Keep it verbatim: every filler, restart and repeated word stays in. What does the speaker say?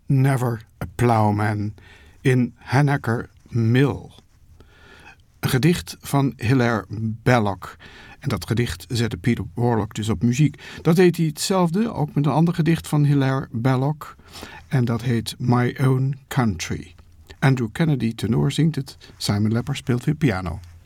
Never a Plowman in Hennecker Mill. Een gedicht van Hilaire Belloc. En dat gedicht zette Peter Warlock dus op muziek. Dat deed hij hetzelfde, ook met een ander gedicht van Hilaire Belloc. En dat heet My Own Country. Andrew Kennedy tenor zingt het, Simon Lepper speelt weer piano.